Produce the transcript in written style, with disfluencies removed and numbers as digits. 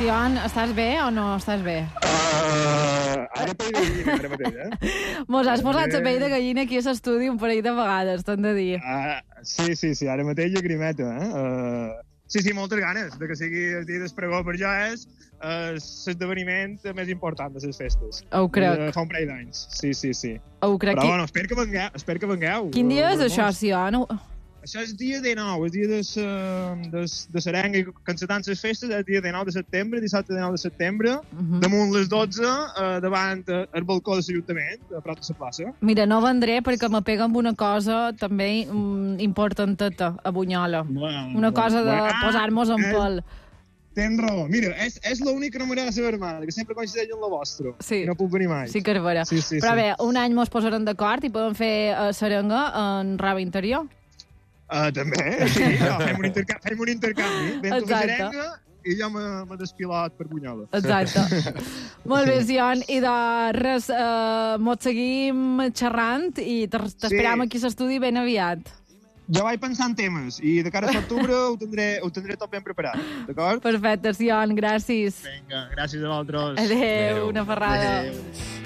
Sion, estàs bé o no estàs bé? Ara pell de gallina, ara mateix, Mos has posat la pell de gallina aquí a l'estudi un parell de vegades, t'ho hem de dir. Sí, ara mateix llagrimeta, Sí, moltes ganes de que sigui el dia d'espregó, per jo és l'esdeveniment més important de les festes. Ho crec. Fa un parell d'anys, sí. Ho crec. Però bueno, espero que vengueu. Quin dia és això, Sion? Això és el dia 19, el dia de Serenga i cancetant les festes, és el dia 19 de setembre, dissabte 19 de setembre, damunt les 12, davant el balcó de l'Ajuntament, a prop de la plaça. Mira, no vendré perquè me pega amb una cosa també importanteta a Bunyola. Una cosa de posar-nos en pèl. Tens raó. Mira, és l'única que no m'agrada la seva hermana, que sempre coincideix amb la vostra. Sí. I no puc venir mai. Sí que és vera. Sí. Però bé, un any mos posarem d'acord i podem fer serenga en roba interior. També, sí. Fem un intercanvi. Vens a serenga i jo m'he despilot per Bunyola. Exacte. Molt bé, Sion. I de res, mos seguim xerrant i t'esperam aquí a l'estudi ben aviat. Jo vaig pensar en temes i de cara a l'octubre ho tindré tot ben preparat, d'acord? Perfecte, Sion, gràcies. Vinga, gràcies a vosaltres. Adéu, una ferrada. Adéu.